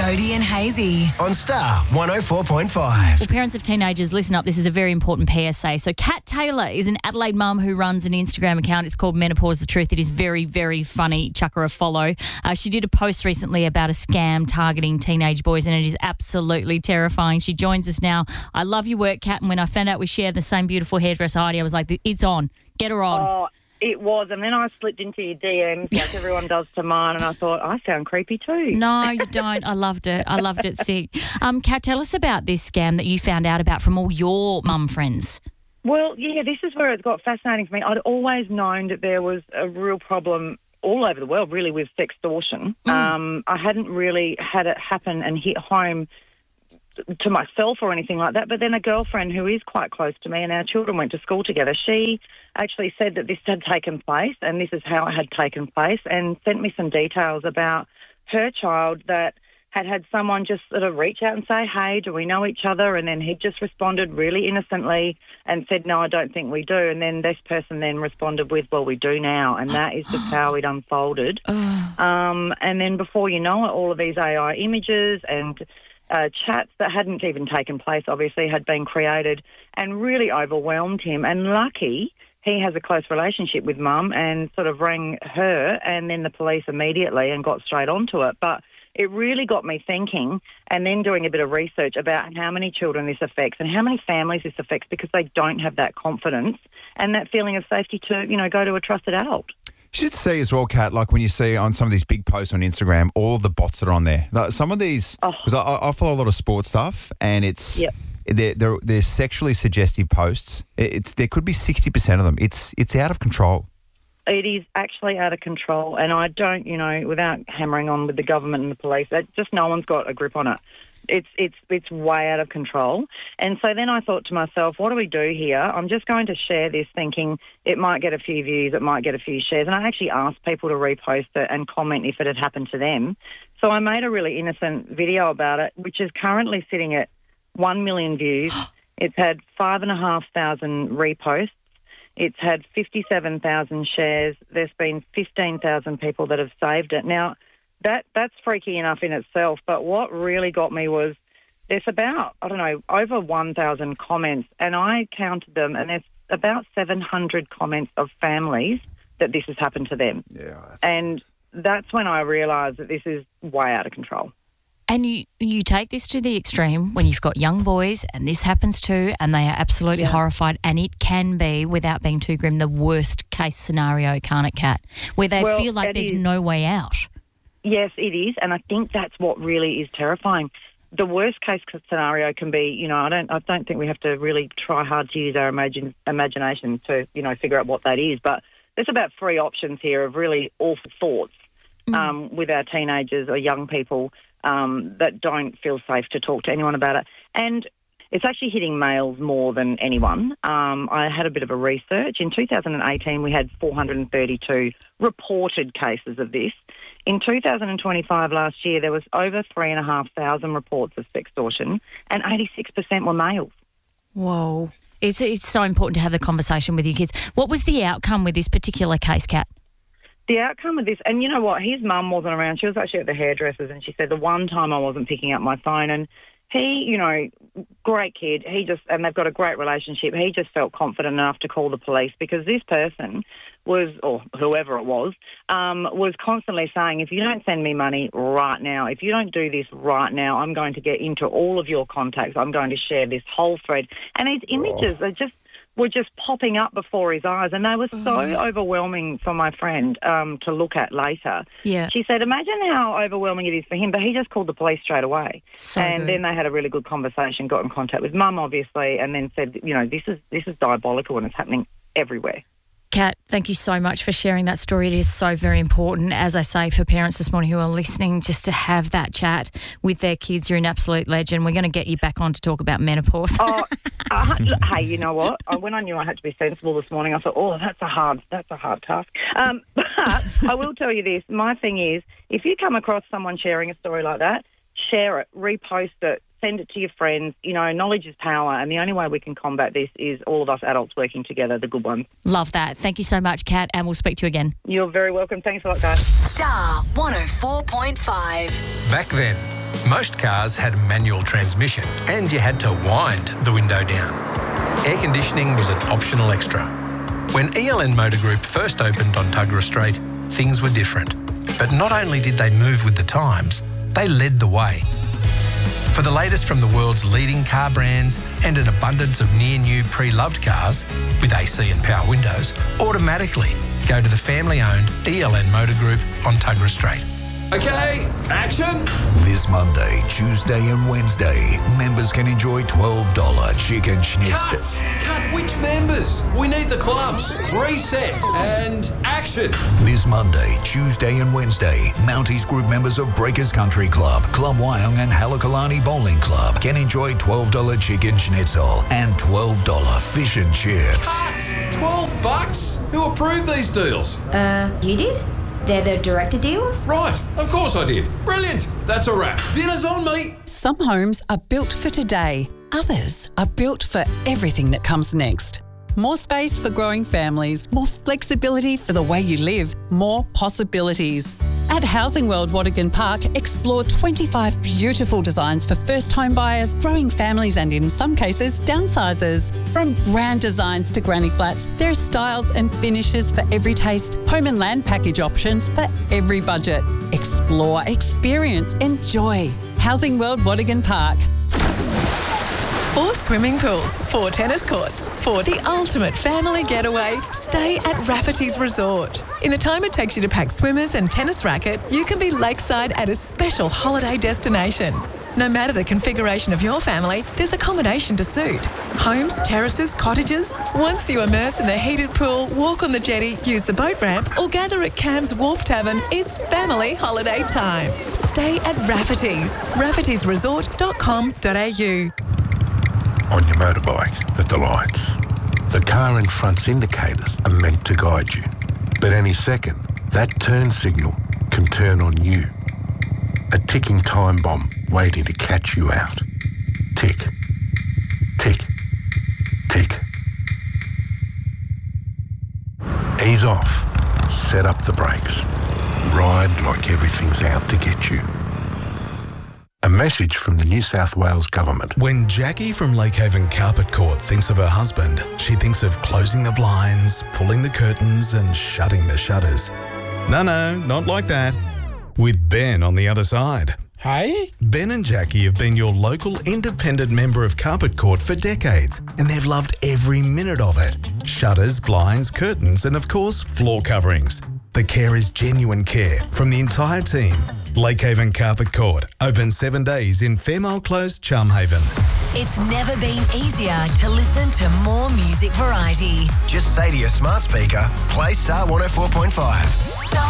Jody and Hazy on Star 104.5. Well, parents of teenagers, listen up. This is a very important PSA. So Kat Taylor is an Adelaide mum who runs an Instagram account. It's called Menopause The Truth. It is very, very funny. Chuck her a follow. She did a post recently about a scam targeting teenage boys, and it is absolutely terrifying. She joins us now. I love your work, Kat, and when I found out we share the same beautiful hairdresser, Heidi, I was like, it's on. Get her on. Oh, it was. And then I slipped into your DMs like everyone does to mine, and I thought, I sound creepy too. No, you don't. I loved it. I loved it sick. Kat, tell us about this scam that you found out about from all your mum friends. Well, yeah, this is where it got fascinating for me. I'd always known that there was a real problem all over the world, really, with sextortion. I hadn't really had it happen and hit home to myself or anything like that, but then a girlfriend who is quite close to me, and our children went to school together, she actually said that this had taken place and this is how it had taken place, and sent me some details about her child that had someone just sort of reach out and say, hey, do we know each other? And then he'd just responded really innocently and said, no, I don't think we do. And then this person then responded with, well, we do now. And that is just how it unfolded. And then before you know it, all of these AI images and chats that hadn't even taken place, obviously, had been created and really overwhelmed him. And lucky he has a close relationship with mum and sort of rang her and then the police immediately and got straight onto it. But it really got me thinking, and then doing a bit of research about how many children this affects and how many families this affects, because they don't have that confidence and that feeling of safety to, go to a trusted adult. You should see as well, Kat, like when you see on some of these big posts on Instagram, all of the bots that are on there. Like some of these, because I follow a lot of sports stuff, and it's they're sexually suggestive posts. There could be 60% of them. It's out of control. It is actually out of control, and I don't, without hammering on with the government and the police, just no one's got a grip on it. It's way out of control. And so then I thought to myself, what do we do here? I'm just going to share this thinking it might get a few views, it might get a few shares. And I actually asked people to repost it and comment if it had happened to them. So I made a really innocent video about it, which is currently sitting at 1 million views. It's had 5,500 reposts. It's had 57,000 shares. There's been 15,000 people that have saved it. Now, that's freaky enough in itself, but what really got me was there's about, over 1,000 comments, and I counted them, and there's about 700 comments of families that this has happened to them. Yeah, and that's when I realised that this is way out of control. And you take this to the extreme when you've got young boys and this happens too, and they are absolutely horrified, and it can be, without being too grim, the worst case scenario, can't it, Kat? Where they feel like there's no way out. Yes, it is, and I think that's what really is terrifying. The worst case scenario can be, I don't think we have to really try hard to use our imagination to, figure out what that is, but there's about 3 options here of really awful thoughts with our teenagers or young people that don't feel safe to talk to anyone about it. And it's actually hitting males more than anyone. I had a bit of a research. In 2018, we had 432 reported cases of this. In 2025 last year, there was over 3,500 reports of sextortion, and 86% were males. Whoa. It's so important to have the conversation with your kids. What was the outcome with this particular case, Kat? The outcome of this, and you know what, his mum wasn't around. She was actually at the hairdressers, and she said the one time I wasn't picking up my phone, and he, great kid, and they've got a great relationship, he just felt confident enough to call the police, because this person was, or whoever it was constantly saying, if you don't send me money right now, if you don't do this right now, I'm going to get into all of your contacts, I'm going to share this whole thread. And his images were just popping up before his eyes, and they were so overwhelming for my friend to look at later. Yeah. She said, imagine how overwhelming it is for him, but he just called the police straight away. Then they had a really good conversation, got in contact with mum, obviously, and then said, this is diabolical and it's happening everywhere. Kat, thank you so much for sharing that story. It is so very important, as I say, for parents this morning who are listening, just to have that chat with their kids. You're an absolute legend. We're going to get you back on to talk about menopause. Hey, you know what? When I knew I had to be sensible this morning, I thought, that's a hard task. But I will tell you this. My thing is, if you come across someone sharing a story like that, share it, repost it, send it to your friends. Knowledge is power, and the only way we can combat this is all of us adults working together, the good ones. Love that. Thank you so much, Kat, and we'll speak to you again. You're very welcome. Thanks a lot, guys. Star 104.5. Back then. Most cars had a manual transmission and you had to wind the window down. Air conditioning was an optional extra. When ELN Motor Group first opened on Tuggerah Street, things were different. But not only did they move with the times, they led the way. For the latest from the world's leading car brands and an abundance of near-new pre-loved cars with AC and power windows, automatically go to the family-owned ELN Motor Group on Tuggerah Street. Okay, action! This Monday, Tuesday and Wednesday, members can enjoy $12 chicken schnitzel. Cut! Which members? We need the clubs. Reset and action! This Monday, Tuesday and Wednesday, Mounties Group members of Breakers Country Club, Club Wyong and Halakalani Bowling Club can enjoy $12 chicken schnitzel and $12 fish and chips. Cut! $12? Who approved these deals? You did? They're the director deals? Right, of course I did. Brilliant. That's a wrap. Dinner's on me. Some homes are built for today. Others are built for everything that comes next. More space for growing families, more flexibility for the way you live, more possibilities. At Housing World Watergan Park, explore 25 beautiful designs for first home buyers, growing families and, in some cases, downsizers. From grand designs to granny flats, there are styles and finishes for every taste, home and land package options for every budget. Explore, experience, enjoy. Housing World Watergan Park. 4 swimming pools, 4 tennis courts. For the ultimate family getaway, stay at Rafferty's Resort. In the time it takes you to pack swimmers and tennis racket, you can be lakeside at a special holiday destination. No matter the configuration of your family, there's accommodation to suit. Homes, terraces, cottages. Once you immerse in the heated pool, walk on the jetty, use the boat ramp, or gather at Cam's Wharf Tavern, it's family holiday time. Stay at Rafferty's. raffertysresort.com.au. On your motorbike, at the lights. The car in front's indicators are meant to guide you. But any second, that turn signal can turn on you. A ticking time bomb waiting to catch you out. Tick. Tick. Tick. Ease off. Set up the brakes. Ride like everything's out to get you. A message from the New South Wales Government. When Jackie from Lakehaven Carpet Court thinks of her husband, she thinks of closing the blinds, pulling the curtains and shutting the shutters. No, not like that. With Ben on the other side. Hey? Ben and Jackie have been your local independent member of Carpet Court for decades, and they've loved every minute of it. Shutters, blinds, curtains, and of course, floor coverings. The care is genuine care from the entire team. Lakehaven Carpet Court, open 7 days in Fairmile Close, Charmhaven. It's never been easier to listen to more music variety. Just say to your smart speaker, play Star 104.5. Star